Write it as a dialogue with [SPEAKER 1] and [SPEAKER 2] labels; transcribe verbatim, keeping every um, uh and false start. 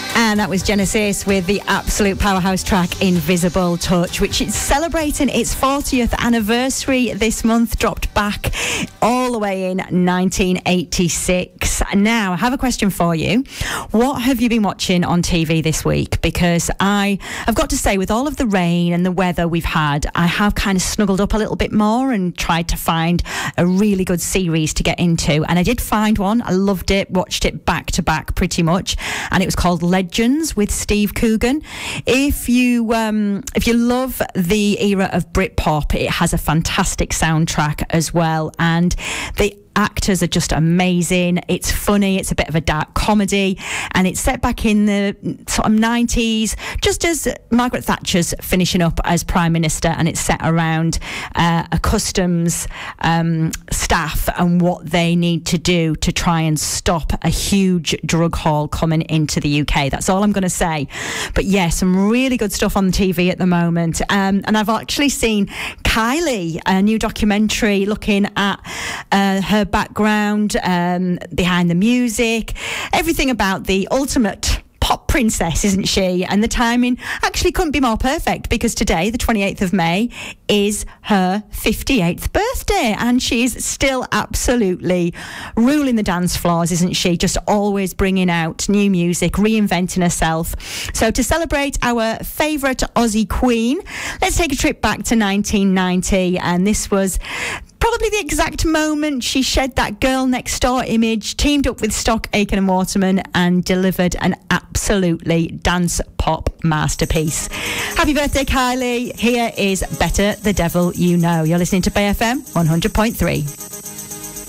[SPEAKER 1] And that was Genesis with the absolute powerhouse track Invisible Touch, which is celebrating its fortieth anniversary this month, dropped back all the way in nineteen eighty-six. Now, I have a question for you. What have you been watching on T V this week? Because I have got to say, with all of the rain and the weather we've had, I have kind of snuggled up a little bit more and tried to find a really good series to get into. And I did find one. I loved it, watched it back to back pretty much. And it was called Legends with Steve Coogan. If you um, if you love the era of Britpop, it has a fantastic soundtrack as well. And the actors are just amazing. It's funny. It's a bit of a dark comedy, and it's set back in the sort of nineties, just as Margaret Thatcher's finishing up as Prime Minister, and it's set around uh, a customs um, staff and what they need to do to try and stop a huge drug haul coming into the U K. That's all I'm going to say. But yeah, some really good stuff on the T V at the moment. Um, and I've actually seen Kylie, a new documentary looking at uh, her background, um, behind the music, everything about the ultimate pop princess, isn't she? And the timing actually couldn't be more perfect, because today, the twenty-eighth of May, is her fifty-eighth birthday, and she's still absolutely ruling the dance floors, isn't she? Just always bringing out new music, reinventing herself. So to celebrate our favourite Aussie queen, let's take a trip back to nineteen ninety, and this was probably the exact moment she shed that girl next door image, teamed up with Stock, Aitken and Waterman, and delivered an absolutely dance pop masterpiece. Happy birthday, Kylie. Here is Better the Devil You Know. You're listening to Bay F M one hundred point three.